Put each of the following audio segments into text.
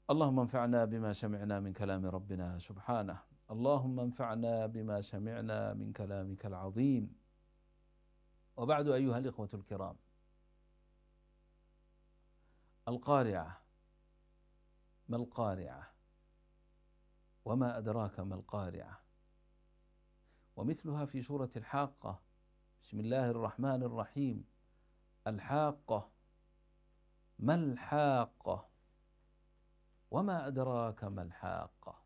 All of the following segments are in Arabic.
اللهم انفعنا بما سمعنا من كلام ربنا سبحانه. اللهم انفعنا بما سمعنا من كلامك العظيم. وبعد، أيها الإخوة الكرام، القارعة. ما القارعة؟ وما أدراك ما القارعة؟ ومثلها في سورة الحاقة. بسم الله الرحمن الرحيم. الحاقة. ما الحاقة؟ وما أدراك ما الحاقة؟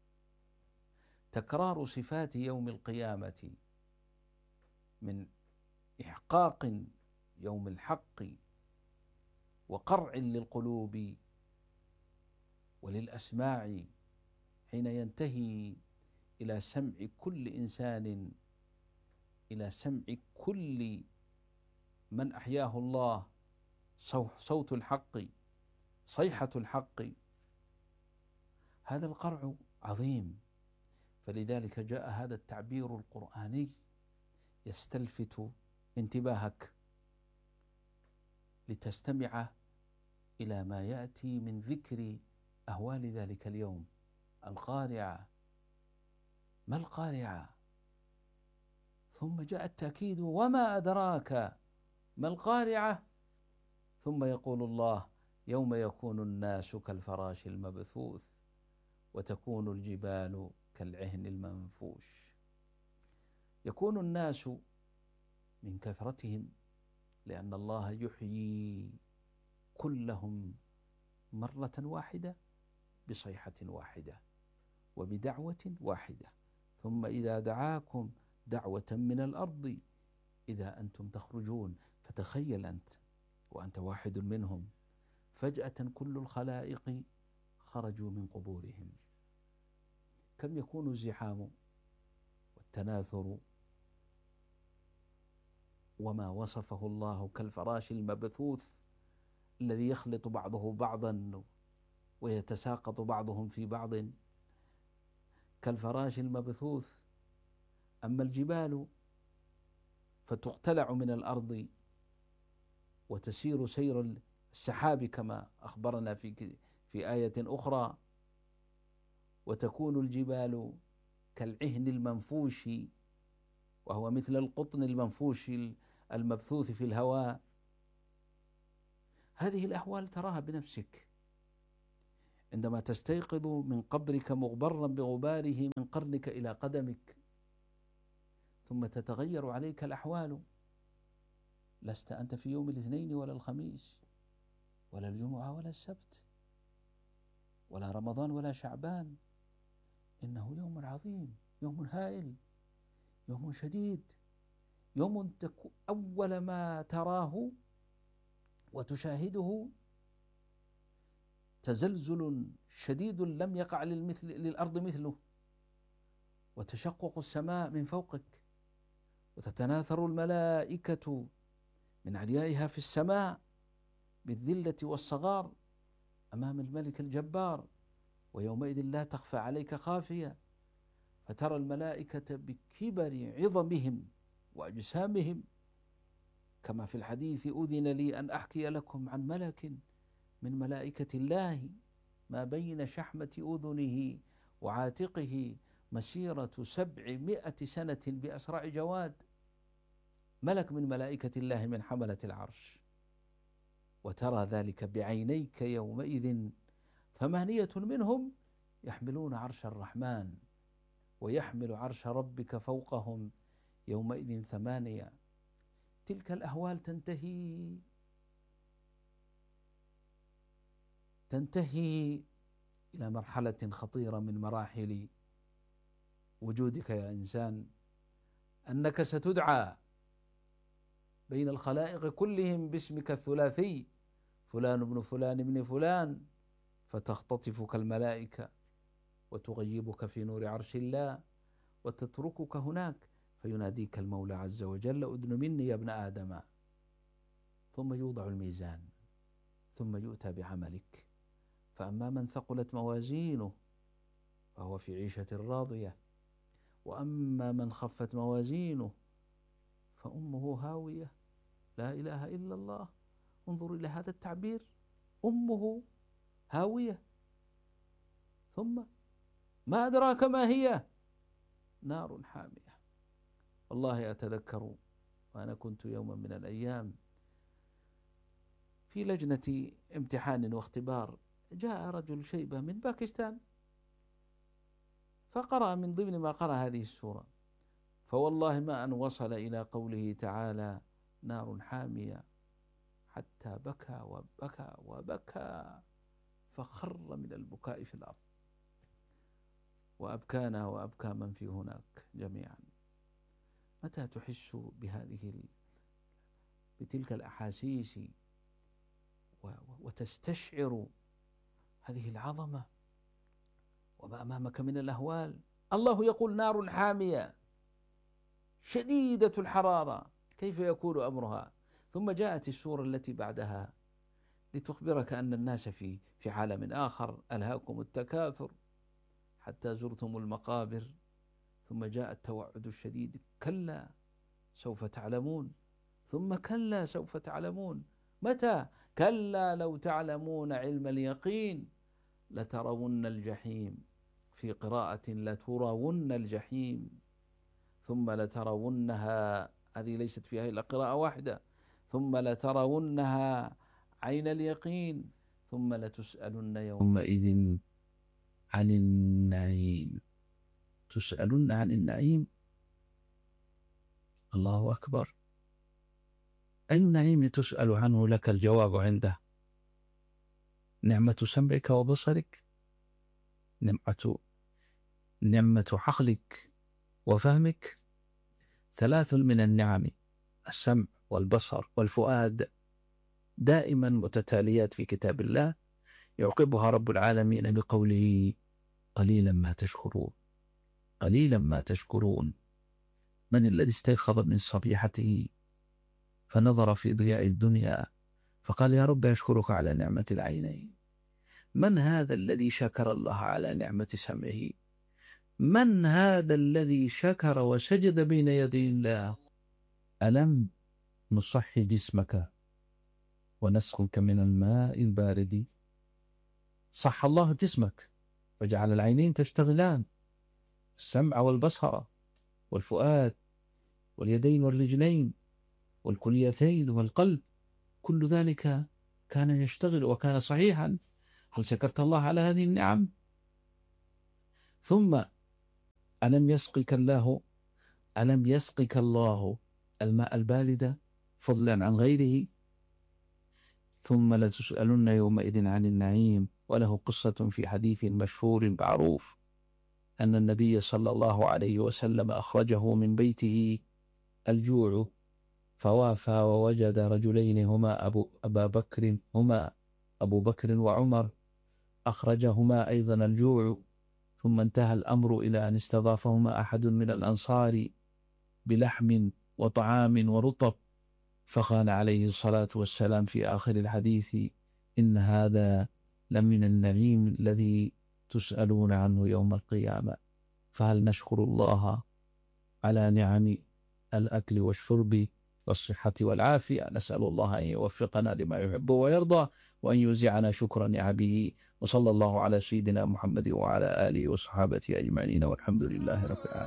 تكرار صفات يوم القيامة من إحقاق يوم الحق وقرع للقلوب وللأسماع، حين ينتهي إلى سمع كل إنسان، إلى سمع كل من أحياه الله صوت الحق، صيحة الحق. هذا القرع عظيم، فلذلك جاء هذا التعبير القرآني يستلفت انتباهك لتستمع إلى ما يأتي من ذكر أهوال ذلك اليوم. القارعة. ما القارعة؟ ثم جاء التأكيد: وما أدراك ما القارعة؟ ثم يقول الله: يوم يكون الناس كالفراش المبثوث وتكون الجبال كالعهن المنفوش. يكون الناس من كثرتهم، لأن الله يحيي كلهم مرة واحدة بصيحة واحدة وبدعوة واحدة. ثم إذا دعاكم دعوة من الأرض إذا أنتم تخرجون. فتخيل أنت وأنت واحد منهم، فجأة كل الخلائق خرجوا من قبورهم. كم يكون الزحام والتناثر، وما وصفه الله كالفراش المبثوث الذي يخلط بعضه بعضا ويتساقط بعضهم في بعض، كالفراش المبثوث. أما الجبال فتقتلع من الأرض وتسير سير السحاب كما أخبرنا في آية أخرى. وتكون الجبال كالعهن المنفوش، وهو مثل القطن المنفوش المبثوث في الهواء. هذه الأحوال تراها بنفسك عندما تستيقظ من قبرك مغبرا بغباره من قرنك إلى قدمك، ثم تتغير عليك الأحوال. لست أنت في يوم الاثنين ولا الخميس ولا الجمعة ولا السبت ولا رمضان ولا شعبان. إنه يوم عظيم، يوم هائل، يوم شديد، يوم أول ما تراه وتشاهده تزلزل شديد لم يقع للأرض مثله، وتشقق السماء من فوقك، وتتناثر الملائكة من عليائها في السماء بالذلة والصغار أمام الملك الجبار، ويومئذ لا تخفى عليك خافية. فترى الملائكة بكبر عظمهم وأجسامهم، كما في الحديث: أذن لي أن أحكي لكم عن ملك من ملائكة الله ما بين شحمة أذنه وعاتقه مسيرة 700 سنة بأسرع جواد. ملك من ملائكة الله من حملة العرش. وترى ذلك بعينيك يومئذ 8 منهم يحملون عرش الرحمن، ويحمل عرش ربك فوقهم يومئذ 8. تلك الأهوال تنتهي إلى مرحلة خطيرة من مراحل وجودك يا إنسان، أنك ستدعى بين الخلائق كلهم باسمك الثلاثي: فلان ابن فلان ابن فلان، فتختطفك الملائكة وتغيبك في نور عرش الله وتتركك هناك، فيناديك المولى عز وجل: أدن مني يا ابن آدم. ثم يوضع الميزان، ثم يؤتى بعملك، فأما من ثقلت موازينه فهو في عيشة راضية، وأما من خفت موازينه فأمه هاوية. لا إله إلا الله. انظر إلى هذا التعبير: أمه هاوية. ثم ما أدراك ما هي، نار حامية. والله أتذكر وأنا كنت يوما من الأيام في لجنة امتحان واختبار، جاء رجل شيبة من باكستان فقرأ من ضمن ما قرأ هذه السورة، فوالله ما أن وصل إلى قوله تعالى نار حامية حتى بكى وبكى وبكى فخر من البكاء في الأرض، وأبكانا وأبكى من في هناك جميعا. متى تحس بتلك الأحاسيس وتستشعر هذه العظمة وما أمامك من الأهوال؟ الله يقول نار حامية شديدة الحرارة، كيف يكون أمرها؟ ثم جاءت السورة التي بعدها لتخبرك أن الناس في عالم آخر، ألهاكم التكاثر حتى زرتم المقابر. ثم جاء التوعد الشديد، كلا سوف تعلمون، ثم كلا سوف تعلمون. متى؟ كلا لو تعلمون علم اليقين لترون الجحيم، في قراءة لترون الجحيم ثم لترونها، هذه ليست فيها إلا قراءة واحدة، ثم لترونها عين اليقين ثم لتسألن يومئذ عن النعيم. تسألن عن النعيم، الله أكبر. أي نعيم تسأل عنه لك الجواب عنده؟ نعمة سمعك وبصرك، نعمة عقلك وفهمك. ثلاث من النعم، السمع والبصر والفؤاد، دائما متتاليات في كتاب الله، يعقبها رب العالمين بقوله قليلا ما تشكرون، قليلا ما تشكرون. من الذي استيقظ من صبيحته فنظر في ضياء الدنيا فقال يا رب أشكرك على نعمة العينين؟ من هذا الذي شكر الله على نعمة سمعه؟ من هذا الذي شكر وسجد بين يدي الله؟ ألم نصحي جسمك ونسقك من الماء البارد؟ صح الله جسمك وجعل العينين تشتغلان، السمع والبصر والفؤاد واليدين والرجلين والكليتين والقلب، كل ذلك كان يشتغل وكان صحيحا. هل شكرت الله على هذه النعم؟ ثم ألم يسقك الله الماء البارد فضلا عن غيره؟ ثم لتسألن يومئذ عن النعيم. وله قصة في حديث مشهور معروف أن النبي صلى الله عليه وسلم أخرجه من بيته الجوع، فوافى ووجد رجلين هما أبو بكر وعمر، أخرجهما أيضا الجوع. ثم انتهى الأمر إلى أن استضافهما أحد من الأنصار بلحم وطعام ورطب، فقال عليه الصلاة والسلام في آخر الحديث إن هذا لمن النعيم الذي تسألون عنه يوم القيامة. فهل نشكر الله على نعم الأكل والشرب والصحة والعافية؟ نسأل الله أن يوفقنا لما يحب ويرضى وأن يوزعنا شكر نعمه. وصلى الله على سيدنا محمد وعلى آله وصحابته أجمعين، والحمد لله رب العالمين.